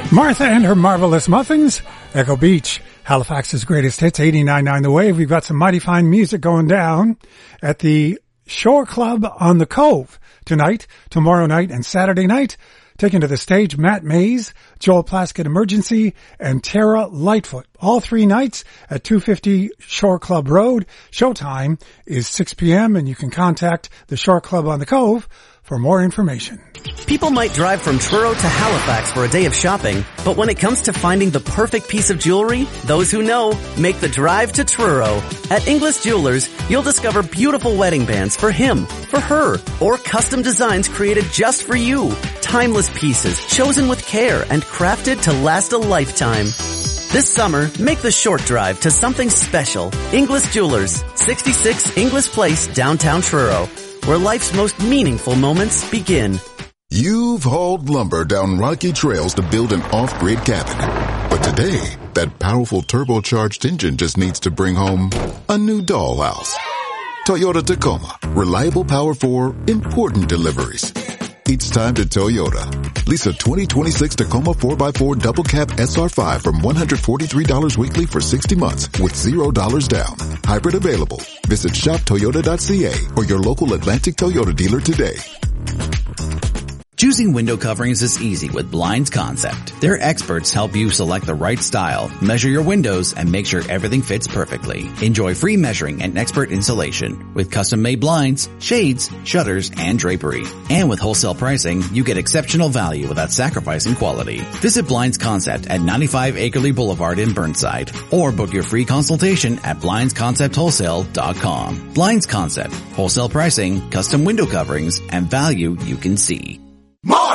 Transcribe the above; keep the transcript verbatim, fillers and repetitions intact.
Martha and her Marvelous Muffins, Echo Beach, Halifax's greatest hits, eighty-nine point nine The Wave. We've got some mighty fine music going down at the Shore Club on the Cove tonight, tomorrow night, and Saturday night. Taking to the stage Matt Mays, Joel Plaskett Emergency, and Tara Lightfoot. All three nights at two fifty Shore Club Road. Showtime is six p.m. and you can contact the Shore Club on the Cove for more information. People might drive from Truro to Halifax for a day of shopping, but when it comes to finding the perfect piece of jewelry, those who know make the drive to Truro. At Inglis Jewelers, you'll discover beautiful wedding bands for him, for her, or custom designs created just for you. Timeless pieces chosen with care and crafted to last a lifetime. This summer, make the short drive to something special. Inglis Jewelers, sixty-six Inglis Place, downtown Truro, where life's most meaningful moments begin. You've hauled lumber down rocky trails to build an off-grid cabin. But today, that powerful turbocharged engine just needs to bring home a new dollhouse. Toyota Tacoma. Reliable power for important deliveries. It's time to Toyota. Lease a twenty twenty-six Tacoma four by four Double Cab S R five from one hundred forty-three dollars weekly for sixty months with zero dollars down. Hybrid available. Visit shop toyota dot c a or your local Atlantic Toyota dealer today. Choosing window coverings is easy with Blinds Concept. Their experts help you select the right style, measure your windows, and make sure everything fits perfectly. Enjoy free measuring and expert installation with custom-made blinds, shades, shutters, and drapery. And with wholesale pricing, you get exceptional value without sacrificing quality. Visit Blinds Concept at ninety-five Akerley Boulevard in Burnside, or book your free consultation at blinds concept wholesale dot com. Blinds Concept, wholesale pricing, custom window coverings, and value you can see. More